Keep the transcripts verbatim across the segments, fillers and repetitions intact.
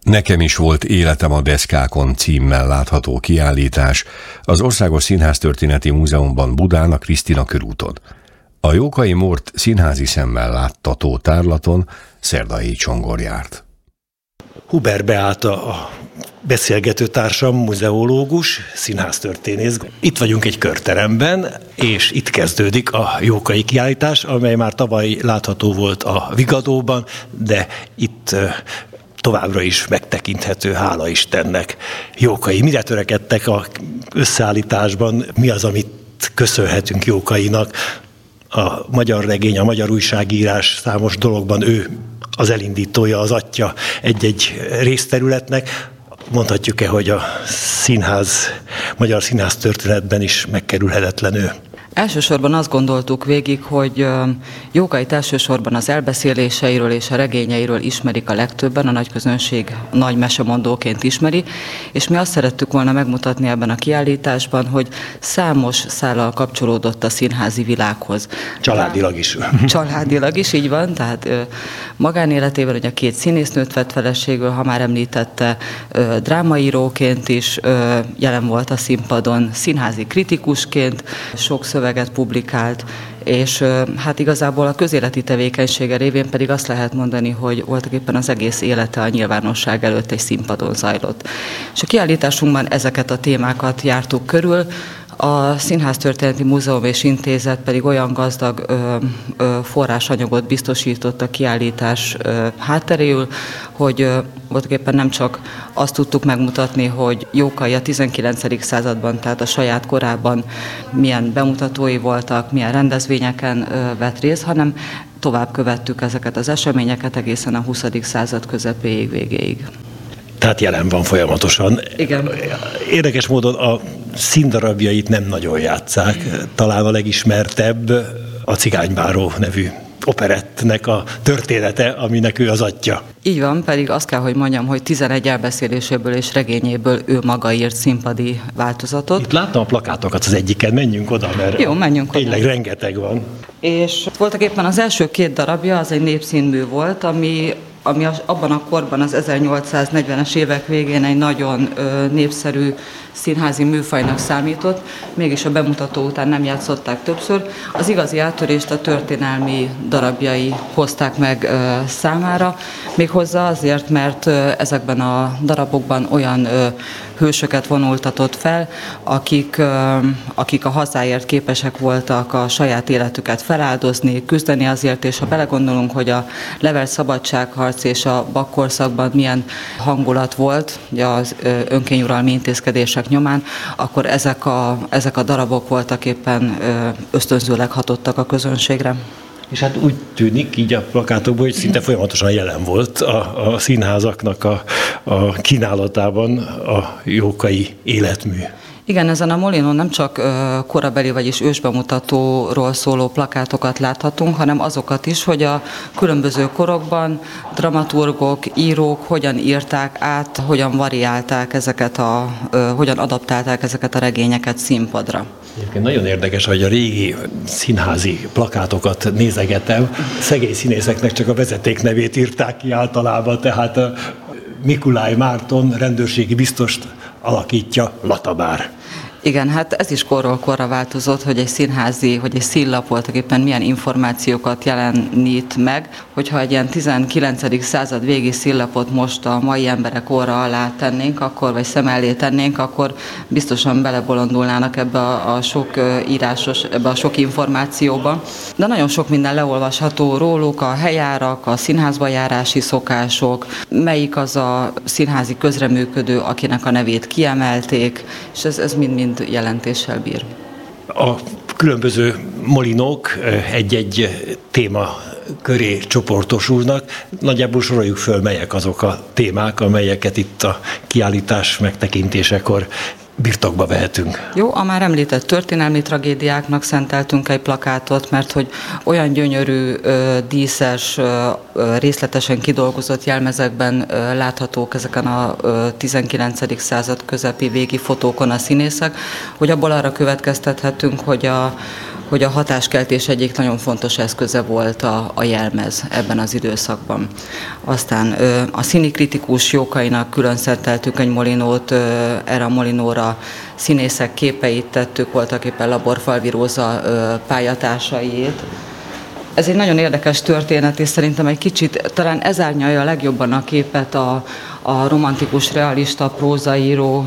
Nekem is volt életem a deszkákon címmel látható kiállítás az Országos Színháztörténeti Múzeumban Budán, a Krisztina körúton. A Jókai Mórt színházi szemmel láttató tárlaton Szerdai Csongor járt. Huber Beáta a beszélgető társam, muzeológus, színháztörténész. Itt vagyunk egy körteremben, és itt kezdődik a Jókai kiállítás, amely már tavaly látható volt a Vigadóban, de itt továbbra is megtekinthető, hála Istennek. Jókai, mire törekedtek az összeállításban? Mi az, amit köszönhetünk Jókainak? A magyar regény, a magyar újságírás számos dologban ő az elindítója, az atya egy-egy részterületnek. Mondhatjuk-e, hogy a színház, magyar színház történetben is megkerülhetetlen ő? Elsősorban azt gondoltuk végig, hogy Jókait elsősorban az elbeszéléseiről és a regényeiről ismerik a legtöbben, a nagy közönség nagy mesemondóként ismeri, és mi azt szerettük volna megmutatni ebben a kiállításban, hogy számos szállal kapcsolódott a színházi világhoz. Családilag is. Családilag is, így van, tehát magánéletében ugye két színésznőt vett feleségül, ha már említette, drámaíróként is jelen volt a színpadon, színházi kritikusként, sok szöveget publikált, és hát igazából a közéleti tevékenysége révén pedig azt lehet mondani, hogy voltak éppen az egész élete a nyilvánosság előtt egy színpadon zajlott. És a kiállításunkban ezeket a témákat jártuk körül, a Színháztörténeti Múzeum és Intézet pedig olyan gazdag ö, ö, forrásanyagot biztosított a kiállítás ö, hátteréül, hogy ö, voltaképpen nem csak azt tudtuk megmutatni, hogy Jókai a tizenkilencedik században, tehát a saját korában milyen bemutatói voltak, milyen rendezvényeken ö, vett részt, hanem tovább követtük ezeket az eseményeket egészen a huszadik század közepéig, végéig. Tehát jelen van folyamatosan. Igen. Érdekes módon a színdarabjait nem nagyon játsszák. Talán a legismertebb a Cigánybáró nevű operettnek a története, aminek ő az atya. Így van, pedig azt kell, hogy mondjam, hogy tizenegy elbeszéléséből és regényéből ő maga írt színpadi változatot. Itt láttam a plakátokat az egyiken, menjünk oda, mert Jó, menjünk tényleg oda. rengeteg van. És voltak éppen az első két darabja, az egy népszínmű volt, ami ami abban a korban, az ezernyolcszáznegyvenes évek végén egy nagyon ö, népszerű színházi műfajnak számított, mégis a bemutató után nem játszották többször. Az igazi áttörést a történelmi darabjai hozták meg ö, számára, méghozzá azért, mert ö, ezekben a darabokban olyan ö, hősöket vonultatott fel, akik, ö, akik a hazáért képesek voltak a saját életüket feláldozni, küzdeni azért, és ha belegondolunk, hogy a levelt szabadságharc és a bakkorszakban milyen hangulat volt az önkényuralmi intézkedések nyomán, akkor ezek a, ezek a darabok voltak éppen ösztönzőleg hatottak a közönségre. És hát úgy tűnik így a plakátokból, hogy szinte folyamatosan jelen volt a, a színházaknak a, a kínálatában a Jókai életmű. Igen, ezen a Molinon nem csak korabeli, vagyis ősbemutatóról szóló plakátokat láthatunk, hanem azokat is, hogy a különböző korokban dramaturgok, írók hogyan írták át, hogyan variálták ezeket a, hogyan adaptálták ezeket a regényeket színpadra. Egyébként nagyon érdekes, hogy a régi színházi plakátokat nézegetem, szegény színészeknek csak a vezetéknevét írták ki általában, tehát a Mikulay Márton rendőrségi biztost alakítja Latabár. Igen, hát ez is korról korra változott, hogy egy színházi, hogy egy színlap voltak éppen milyen információkat jelenít meg. Hogyha egy ilyen tizenkilencedik század végi színlapot most a mai emberek óra alá tennénk, akkor, vagy szem elé tennénk, akkor biztosan belebolondulnának ebbe a, a sok írásos, ebbe a sok információba. De nagyon sok minden leolvasható róluk, a helyárak, a színházba járási szokások, melyik az a színházi közreműködő, akinek a nevét kiemelték, és ez, ez mind-mind jelentéssel bír. A különböző molinók egy-egy téma köré csoportosulnak. Nagyjából soroljuk föl, melyek azok a témák, amelyeket itt a kiállítás megtekintésekor birtokba vehetünk. Jó, a már említett történelmi tragédiáknak szenteltünk egy plakátot, mert hogy olyan gyönyörű, díszes, részletesen kidolgozott jelmezekben láthatók ezeken a tizenkilencedik század közepi végi fotókon a színészek, hogy abból arra következtethetünk, hogy a hogy a hatáskeltés egyik nagyon fontos eszköze volt a, a jelmez ebben az időszakban. Aztán a színikritikus Jókainak külön szenteltük egy molinót, erre a molinóra színészek képeit tettük, voltak éppen Laborfalvi Róza pályatársaiét. Ez egy nagyon érdekes történet, és szerintem egy kicsit talán ez árnyalja a legjobban a képet a, a romantikus, realista prózaíró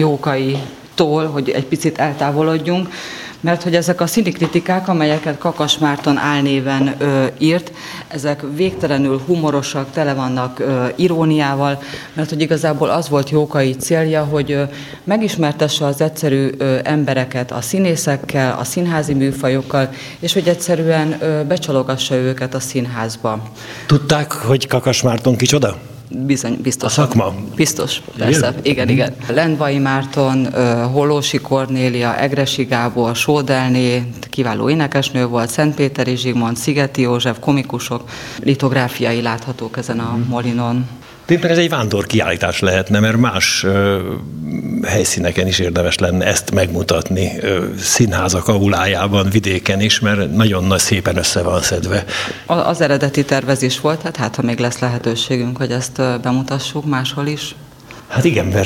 Jókaitól, hogy egy picit eltávolodjunk, mert hogy ezek a színikritikák, amelyeket Kakas Márton álnéven ö, írt, ezek végtelenül humorosak, tele vannak ö, iróniával, mert hogy igazából az volt Jókai célja, hogy ö, megismertesse az egyszerű ö, embereket a színészekkel, a színházi műfajokkal, és hogy egyszerűen ö, becsalogatsa őket a színházba. Tudták, hogy Kakas Márton kicsoda? Bizony, biztos. A szakma? Biztos, persze. Igen, igen. igen. Lendvai Márton, Hollósi Kornélia, Egressy Gábor, Sódelné, kiváló énekesnő volt, Szentpéteri Zsigmond, Szigeti József, komikusok, litográfiai láthatók ezen a molinon. Tényleg ez egy vándorkiállítás lehetne, mert más ö, helyszíneken is érdemes lenne ezt megmutatni, ö, színházak aulájában, vidéken is, mert nagyon nagy szépen össze van szedve. A, az eredeti tervezés volt, hát, hát ha még lesz lehetőségünk, hogy ezt bemutassuk máshol is. Hát igen, mert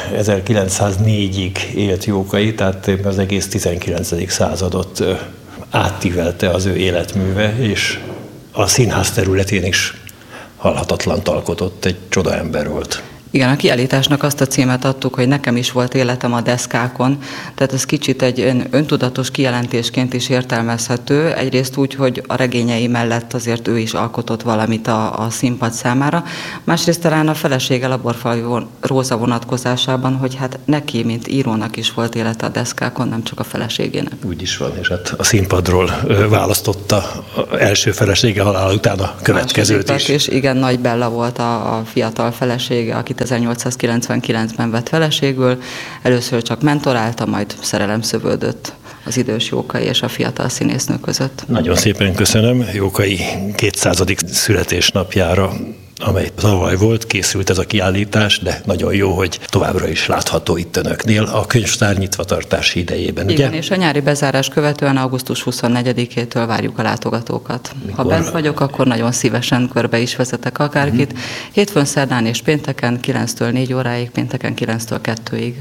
ezerkilencszáznégyig élt Jókai, tehát az egész tizenkilencedik századot ö, átívelte az ő életműve, és a színház területén is halhatatlant alkotott, egy csoda ember volt. Igen, a kiállításnak azt a címet adtuk, hogy nekem is volt életem a deszkákon, tehát ez kicsit egy öntudatos kijelentésként is értelmezhető, egyrészt úgy, hogy a regényei mellett azért ő is alkotott valamit a, a színpad számára, másrészt talán a felesége Laborfalvi Róza vonatkozásában, hogy hát neki, mint írónak is volt élete a deszkákon, nem csak a feleségének. Úgy is van, és hát a színpadról választotta első felesége halála után a következőt is. És igen, Nagy Bella volt a, a fiatal felesége, akit ezernyolcszázkilencvenkilencben vett feleségül, először csak mentorálta, majd szerelem szövődött az idős Jókai és a fiatal színésznő között. Nagyon szépen köszönöm. Jókai kétszázadik születésnapjára, amely tavaly volt, készült ez a kiállítás, de nagyon jó, hogy továbbra is látható itt önöknél a könyvtár nyitvatartási idejében, ugye? Igen, és a nyári bezárás követően augusztus huszonnegyedikétől várjuk a látogatókat. Mikor? Ha bent vagyok, akkor nagyon szívesen körbe is vezetek akárkit. Hmm. Hétfőn, szerdán és pénteken kilenctől négy óráig, pénteken kilenctől kettőig.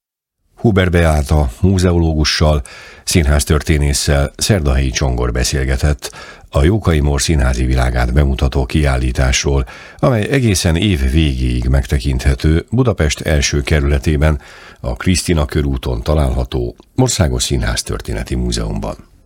Huber Beáta múzeológussal, színháztörténésszel Szerdahelyi Csongor beszélgetett a Jókai Mór színházi világát bemutató kiállításról, amely egészen év végéig megtekinthető Budapest első kerületében, a Krisztina körúton található Országos Színháztörténeti Múzeumban.